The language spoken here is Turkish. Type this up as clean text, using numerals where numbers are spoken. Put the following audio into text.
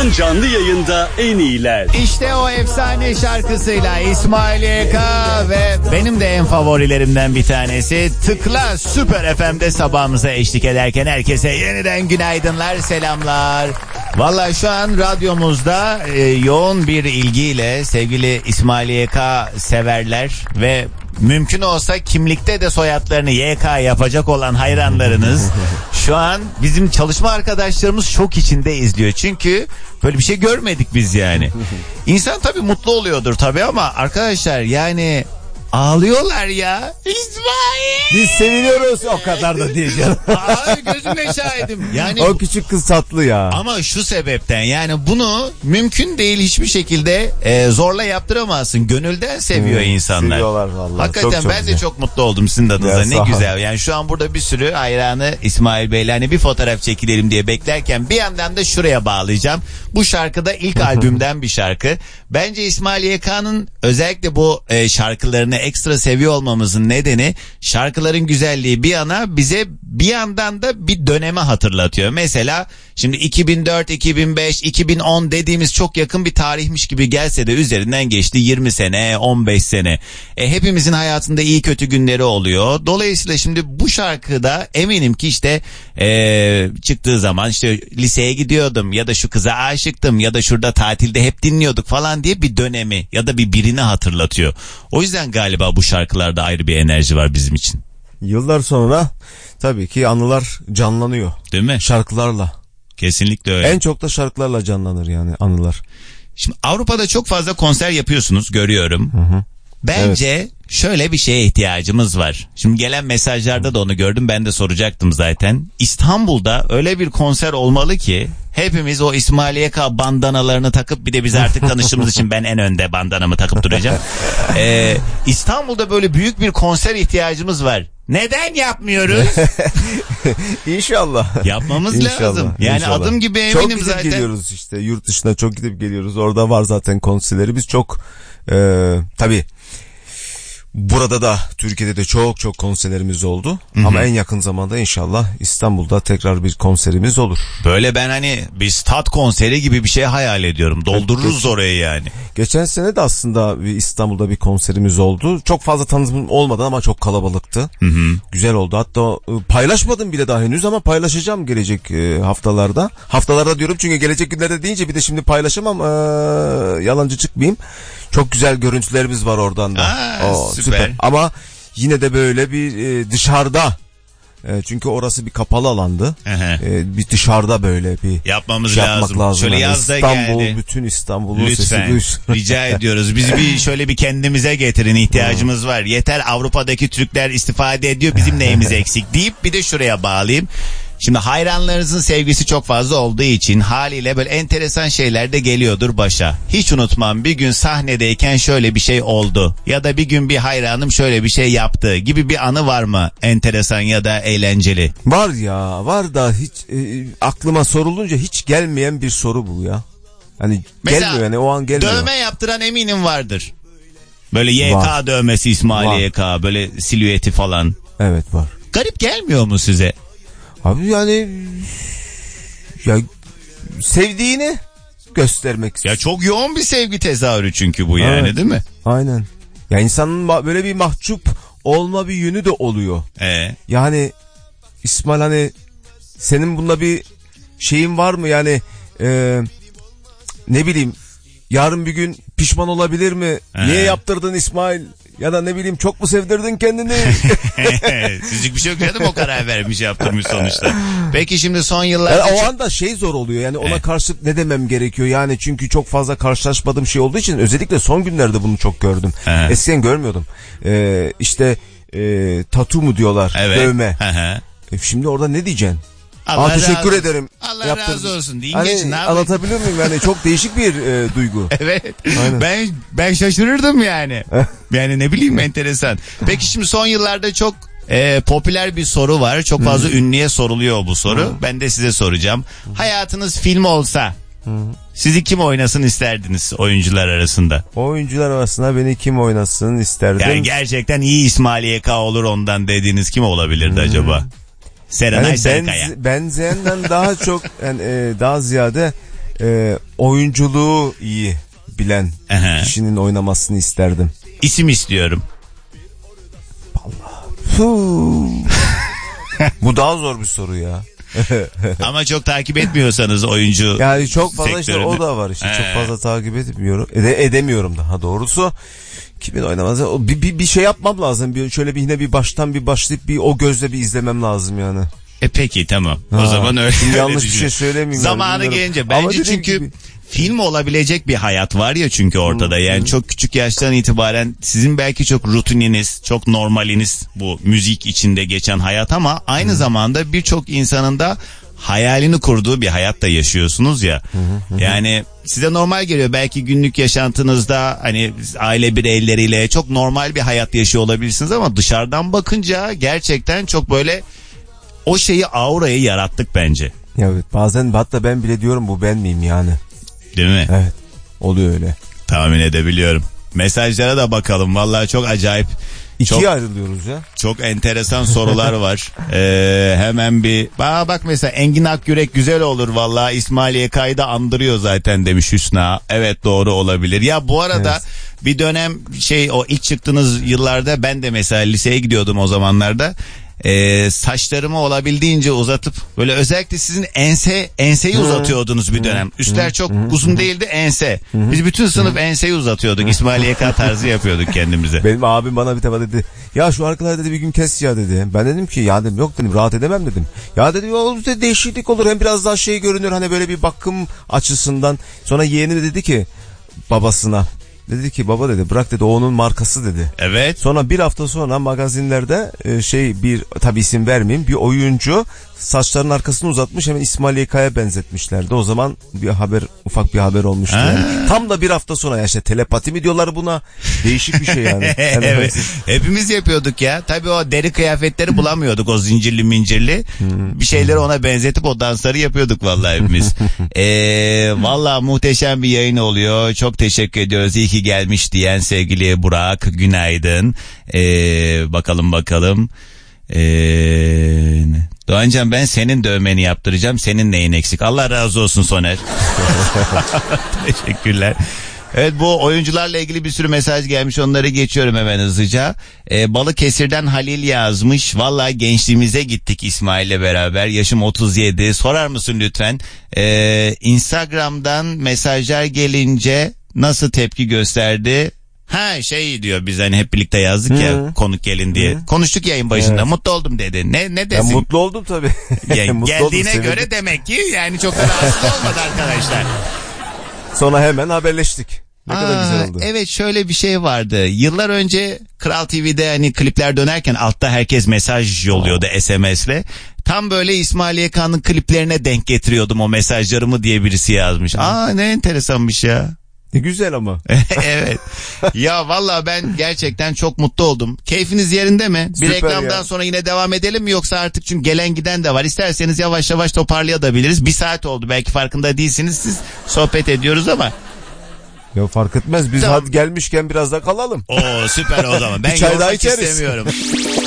Canlı yayında en iyiler. İşte o efsane şarkısıyla İsmail YK ve benim de en favorilerimden bir tanesi. Tıkla Süper FM'de sabahımıza eşlik ederken herkese yeniden günaydınlar, selamlar. Vallahi şu an radyomuzda yoğun bir ilgiyle sevgili İsmail YK severler ve mümkün olsa kimlikte de soyadlarını YK yapacak olan hayranlarınız şu an bizim çalışma arkadaşlarımız şok içinde izliyor. Çünkü böyle bir şey görmedik biz yani. İnsan tabii mutlu oluyordur tabii ama arkadaşlar yani ağlıyorlar ya. İsmail! Biz seviniyoruz, o kadar da değil canım. Ay gözüme şahidim. Yani o küçük kız tatlı ya. Ama şu sebepten yani bunu mümkün değil hiçbir şekilde zorla yaptıramazsın. Gönülden seviyor insanlar. Seviyorlar vallahi. Hakikaten çok ben güzel. de çok mutlu oldum sizin adınıza. Ne güzel. Yani şu an burada bir sürü hayranı İsmail Bey'le hani bir fotoğraf çekilelim diye beklerken bir yandan da şuraya bağlayacağım. Bu şarkıda ilk albümden bir şarkı. Bence İsmail YK'nın özellikle bu şarkılarını ekstra seviyor olmamızın nedeni şarkıların güzelliği bir yana bize bir yandan da bir döneme hatırlatıyor. Mesela şimdi 2004, 2005, 2010 dediğimiz çok yakın bir tarihmiş gibi gelse de üzerinden geçti 20 sene, 15 sene. Hepimizin hayatında iyi kötü günleri oluyor. Dolayısıyla şimdi bu şarkıda eminim ki işte çıktığı zaman işte liseye gidiyordum ya da şu kıza aşıktım ya da şurada tatilde hep dinliyorduk falan diye bir dönemi ya da bir birini hatırlatıyor. O yüzden galiba bu şarkılarda ayrı bir enerji var bizim için. Yıllar sonra tabii ki anılar canlanıyor. Değil mi? Şarkılarla. Kesinlikle öyle. En çok da şarkılarla canlanır yani anılar. Şimdi Avrupa'da çok fazla konser yapıyorsunuz, görüyorum. Hı. Bence şöyle bir şeye ihtiyacımız var. Şimdi gelen mesajlarda da onu gördüm, ben de soracaktım zaten. İstanbul'da öyle bir konser olmalı ki hepimiz o İsmail YK bandanalarını takıp, bir de biz artık tanıştığımız için ben en önde bandanamı takıp duracağım. İstanbul'da böyle büyük bir konser ihtiyacımız var. Neden yapmıyoruz? İnşallah. Yapmamız lazım. Yani İnşallah. adım gibi eminim çok gidip zaten. geliyoruz işte, yurt dışına çok gidip geliyoruz. Orada var zaten konserleri. Biz çok tabii burada da Türkiye'de de çok konserlerimiz oldu. Hı-hı. Ama en yakın zamanda inşallah İstanbul'da tekrar bir konserimiz olur. Böyle ben hani bir stat konseri gibi bir şey hayal ediyorum. Doldururuz orayı yani. Geçen sene de aslında İstanbul'da bir konserimiz oldu. Çok fazla tanıtım olmadı ama çok kalabalıktı. Hı-hı. Güzel oldu. Hatta paylaşmadım bile daha henüz ama paylaşacağım gelecek haftalarda. Haftalarda diyorum çünkü gelecek günlerde deyince bir de şimdi paylaşamam. Yalancı çıkmayayım. Çok güzel görüntülerimiz var oradan da. Süper. Ama yine de böyle bir dışarıda. Çünkü orası bir kapalı alandı. Bir dışarıda böyle bir yapmamız lazım. Şöyle yani yazda İstanbul, geldi. Bütün İstanbul'un lütfen, sesi duysun. rica ediyoruz. Bizi bir şöyle bir kendimize getirin, ihtiyacımız var. Yeter Avrupa'daki Türkler istifade ediyor, bizim neyimiz eksik deyip bir de şuraya bağlayayım. Şimdi hayranlarınızın sevgisi çok fazla olduğu için haliyle böyle enteresan şeyler de geliyordur başa. Hiç unutmam, bir gün sahnedeyken şöyle bir şey oldu ya da bir gün bir hayranım şöyle bir şey yaptı gibi bir anı var mı? Enteresan ya da eğlenceli. Var ya, var da hiç aklıma sorulunca hiç gelmeyen bir soru bu ya. Hani mesela, gelmiyor yani, o an gelmiyor. Dövme yaptıran eminim vardır. Böyle YK var. Dövmesi İsmail var. YK böyle silüeti falan. Evet var. Garip gelmiyor mu size? Abi yani ya sevdiğini göstermek istiyor. Ya çok yoğun bir sevgi tezahürü çünkü bu yani, evet, değil mi? Aynen. Ya insanın böyle bir mahcup olma bir yönü de oluyor. Yani İsmail, hani senin bununla bir şeyin var mı yani, ne bileyim, yarın bir gün pişman olabilir mi? Niye yaptırdın İsmail? Ya da ne bileyim, çok mu sevdirdin kendini? Sizlik bir şey yok canım, o karar vermiş, yaptırmış sonuçta. Peki şimdi son yıllarda... o anda şey zor oluyor yani, ona karşılık ne demem gerekiyor yani, çünkü çok fazla karşılaşmadığım şey olduğu için özellikle son günlerde bunu çok gördüm. Eskiden görmüyordum. İşte tatu mu diyorlar, evet, dövme. Şimdi orada ne diyeceksin? Teşekkür ederim. Allah razı olsun deyin, hani, geçin abi. Anlatabiliyor muyum yani, çok değişik bir duygu. Evet. Ben şaşırırdım yani. Yani ne bileyim, enteresan. Peki şimdi son yıllarda çok popüler bir soru var. Çok fazla ünlüye soruluyor bu soru. Ben de size soracağım. Hayatınız film olsa sizi kim oynasın isterdiniz oyuncular arasında? Oyuncular arasında beni kim oynasın isterdim? Yani gerçekten iyi İsmail YK olur ondan dediğiniz kim olabilirdi acaba? Serenay Sarıkaya. Benzeyenden daha çok yani, daha ziyade oyunculuğu iyi bilen Aha. kişinin oynamasını isterdim. İsim istiyorum. Bu daha zor bir soru ya. Ama çok takip etmiyorsanız oyuncu Yani çok fazla sektörünü. işte o da var işte. Çok fazla takip etmiyorum. Edemiyorum daha doğrusu. Kimin oynamaz? Bir şey yapmam lazım. Şöyle yine bir baştan bir başlayıp bir o gözle bir izlemem lazım yani. Peki tamam. O zaman öyle. Yanlış bir şey söylemeyeyim. Zamanı yani, gelince bence çünkü gibi. film olabilecek bir hayat var ya çünkü ortada. Yani çok küçük yaştan itibaren sizin belki çok rutininiz, çok normaliniz bu müzik içinde geçen hayat ama aynı zamanda birçok insanın da hayalini kurduğu bir hayat da yaşıyorsunuz ya. Yani size normal geliyor. Belki günlük yaşantınızda hani aile bireyleriyle çok normal bir hayat yaşıyor olabilirsiniz ama dışarıdan bakınca gerçekten çok böyle o şeyi, aurayı yarattık bence. Evet, bazen hatta ben bile diyorum bu ben miyim yani. Değil mi? Evet. Oluyor öyle. Tahmin edebiliyorum. Mesajlara da bakalım. Vallahi çok acayip. İkiye ayrılıyoruz ya. Çok enteresan sorular var. Hemen bir... Bak mesela Engin Akyürek güzel olur vallahi. İsmail YK'yı da andırıyor zaten demiş Hüsna. Evet doğru olabilir. Ya bu arada bir dönem o ilk çıktığınız yıllarda ben de mesela liseye gidiyordum o zamanlarda. Saçlarımı olabildiğince uzatıp böyle özellikle sizin enseyi uzatıyordunuz bir dönem. Üstler çok uzun değildi, ense. Biz bütün sınıf enseyi uzatıyorduk. İsmail YK tarzı yapıyorduk kendimize. Benim abim bana bir defa dedi. Ya şu arkalar dedi bir gün kes ya dedi. Ben dedim ki ya dedim yok dedim rahat edemem dedim. Ya dedi o dedi, değişiklik olur hem biraz daha görünür hani böyle bir bakım açısından. Sonra yeğeni dedi ki babasına. Dedi ki baba dedi bırak dedi o onun markası dedi. Evet. Sonra bir hafta sonra magazinlerde bir tabi isim vermeyeyim bir oyuncu saçlarının arkasını uzatmış hemen İsmail YK'ya benzetmişlerdi. O zaman ufak bir haber olmuştu. Yani. Tam da bir hafta sonra işte telepati mi diyorlar buna değişik bir şey yani. Evet. Hepimiz yapıyorduk ya. Tabii o deri kıyafetleri bulamıyorduk o zincirli mincirli. Bir şeyleri ona benzetip o dansları yapıyorduk vallahi hepimiz. Vallahi muhteşem bir yayın oluyor. Çok teşekkür ediyoruz. İyi ki gelmiş diyen sevgili Burak. Günaydın. Bakalım. Doğancan ben senin dövmeni yaptıracağım. Senin neyin eksik? Allah razı olsun Soner. Teşekkürler. Evet bu oyuncularla ilgili bir sürü mesaj gelmiş onları geçiyorum hemen hızlıca. Balıkesir'den Halil yazmış. Vallahi gençliğimize gittik İsmail'le beraber. Yaşım 37. Sorar mısın lütfen? Instagram'dan mesajlar gelince nasıl tepki gösterdi? Diyor biz hani hep birlikte yazdık ya konuk gelin diye. Konuştuk yayın başında. Evet. Mutlu oldum dedi. Ne desin? Ben mutlu oldum tabii. Geldiğine göre demek ki yani çok da rahatsız olmadı arkadaşlar. Sonra hemen haberleştik. Ne kadar güzel oldu. Evet şöyle bir şey vardı. Yıllar önce Kral TV'de hani klipler dönerken altta herkes mesaj yolluyordu SMS'le. Tam böyle İsmail YK'nın kliplerine denk getiriyordum o mesajlarımı diye birisi yazmış. Ne enteresanmış ya. Ne güzel ama. Evet. Ya vallahi ben gerçekten çok mutlu oldum. Keyfiniz yerinde mi? Bir reklamdan sonra yine devam edelim mi yoksa artık çünkü gelen giden de var. İsterseniz yavaş yavaş toparlayabiliriz. 1 saat oldu belki farkında değilsiniz siz sohbet ediyoruz ama. Ya fark etmez biz tamam. Hadi gelmişken biraz da kalalım. Oo süper o zaman. Ben bir çay daha yormak içeriz. istemiyorum.